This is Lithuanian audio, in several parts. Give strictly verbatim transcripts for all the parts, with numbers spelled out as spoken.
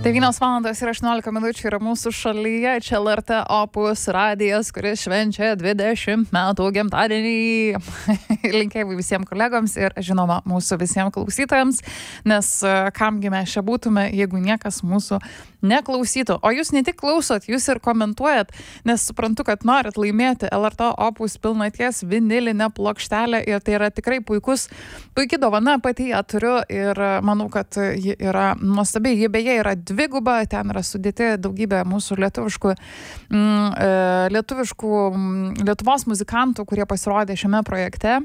devynios valandos ir aštuoniolika minučių yra mūsų šalyje. Čia L R T Opus radijas, kuris švenčia dvidešimt metų gimtadienį. Linkėjimai visiems kolegoms ir, žinoma, mūsų visiems klausytojams, nes kamgi mes čia būtume, jeigu niekas mūsų neklausytų. O jūs ne tik klausot, jūs ir komentuojat, nes suprantu, kad norit laimėti L R T Opus pilnaties vinilinę plokštelę ir tai yra tikrai puikus, puikiai dovana, pati ją turiu ir manau, kad ji yra nuostabi. Ji beje yra dviguba, ten yra sudėti daugybė mūsų lietuviškų, mm, lietuviškų Lietuvos muzikantų, kurie pasirodė šiame projekte.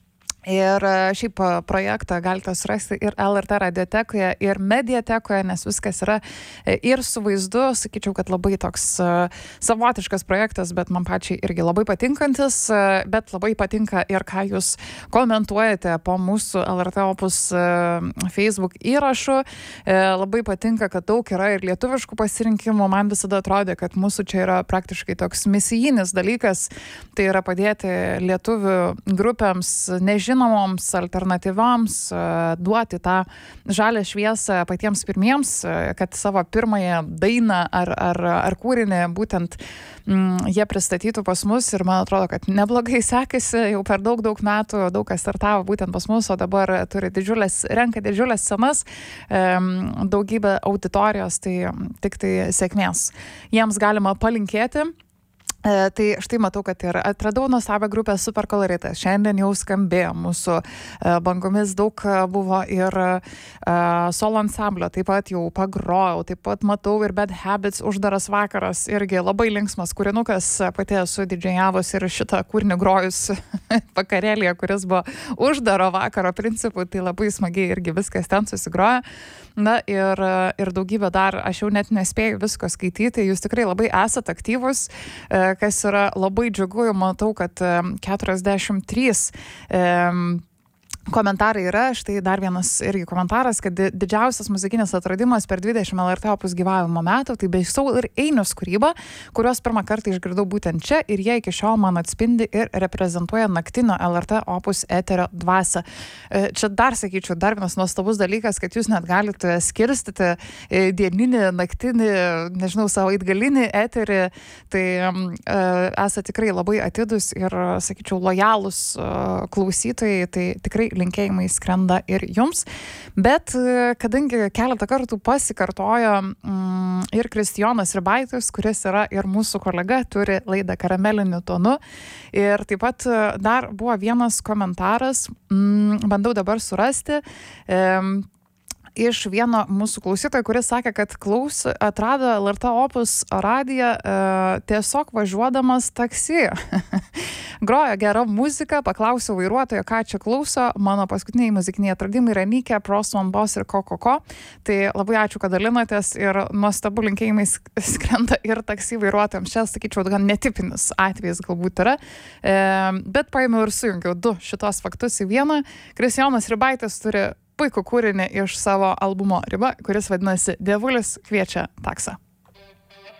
Ir šiaip projektą galite surasti ir L R T radiotekoje, ir mediatekoje, nes viskas yra ir su vaizdu. Sakyčiau, kad labai toks savotiškas projektas, bet man pačiai irgi labai patinkantis, bet labai patinka ir ką jūs komentuojate po mūsų L R T Opus Facebook įrašų. Labai patinka, kad daug yra ir lietuviškų pasirinkimų. Man visada atrodė, kad mūsų čia yra praktiškai toks misijinis dalykas. Tai yra padėti lietuvių grupėms, nežinau, žinomoms alternatyvams, duoti tą žalią šviesą patiems pirmiems, kad savo pirmąją dainą ar, ar, ar kūrinį būtent mm, jie pristatytų pas mus ir man atrodo, kad neblogai sekasi, jau per daug daug metų daug kas startavo būtent pas mus, o dabar turi didžiulės, renka didžiulės scenas, daugybę auditorijos, tai tik tai sėkmės. Jiems galima palinkėti. Tai štai matau, kad ir atradau nuostabią grupę Super Koloritas. Šiandien jau skambėjo mūsų bangomis, daug buvo ir solo ansamblio, taip pat jau pagrojau, taip pat matau ir Bad Habits, uždaras vakaras, irgi labai linksmas kūrinukas, pati esu didžėjavus ir šitą kūrinį grojus vakarėlėje, kuris buvo uždaro vakaro principų, tai labai smagiai irgi viskas ten susigroja. Na ir, ir daugybė dar, aš jau net nespėjau visko skaityti, jūs tikrai labai esat aktyvus, kas yra labai džiugu, jau matau, kad keturiasdešimt trys um, komentarai yra, štai dar vienas irgi komentaras, kad didžiausias muzikinis atradimas per dvidešimt L R T Opus gyvavimo metų, tai bei Saul ir Einius kūryba, kuriuos pirmą kartą išgirdau būtent čia ir jie iki šiol man atspindi ir reprezentuoja naktinio L R T Opus eterio dvasią. Čia dar sakyčiau, dar vienas nuostabus dalykas, kad jūs net galite skirstyti dieninį, naktinį, nežinau, savo atgalinį eterį, tai esate tikrai labai atidus ir, sakyčiau, lojalūs klausytojai, tai tikrai linkėjimai skrenda ir jums. Bet kadangi keletą kartų pasikartojo mm, ir Kristijonas Ribaitis, kuris yra ir mūsų kolega, turi laidą Karameliniu tonu. Ir taip pat dar buvo vienas komentaras, mm, bandau dabar surasti, mm, iš vieno mūsų klausytojo, kuris sakė, kad klaus, atrado L R T Opus radiją e, tiesiog važiuodamas taksi. Grojo gera muzika, paklausiau vairuotojo, ką čia klauso. Mano paskutiniai muzikiniai atradimai yra Nike, Pros One Boss ir Kokoko. Tai labai ačiū, kad dalinatės ir nuostabu linkėjimai skrenda ir taksi vairuotojams. Čia, sakyčiau, gan netipinis atvejis galbūt yra. E, bet paėmiau ir sujungiau du šitos faktus į vieną. Kristijonas Ribaitis turi puikų kūrinį iš savo albumo Riba, kuris vadinasi Dievulis kviečia taksą.